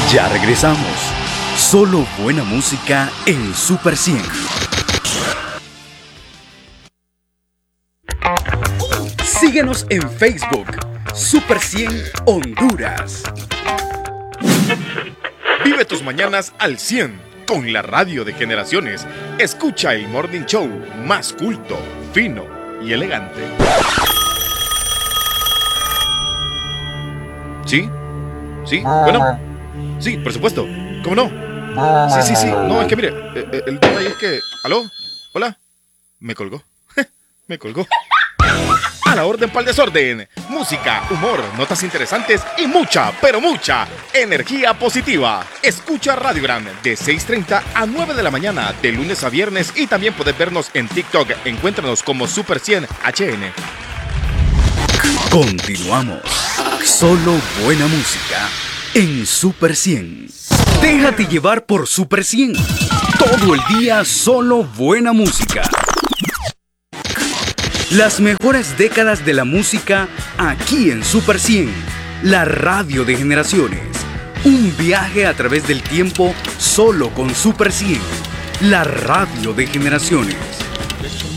Ya regresamos. Solo buena música en Super 100. Síguenos en Facebook, Super 100 Honduras. Vive tus mañanas al 100 con la radio de generaciones. Escucha el Morning Show más culto, fino y elegante. ¿Sí? ¿Sí? Bueno. Sí, por supuesto. ¿Cómo no? Sí. No, es que mire, el tema es que... ¿Aló? ¿Hola? Me colgó. Me colgó. A la orden pa'l desorden. Música, humor, notas interesantes y mucha, pero mucha energía positiva. Escucha Radio Gran de 6:30 a 9 de la mañana, de lunes a viernes. Y también puedes vernos en TikTok. Encuéntranos como Super 100 HN. Continuamos. Solo buena música en Super 100. Déjate llevar por Super 100. Todo el día solo buena música. Las mejores décadas de la música aquí en Super 100. La radio de generaciones. Un viaje a través del tiempo solo con Super 100. La radio de generaciones.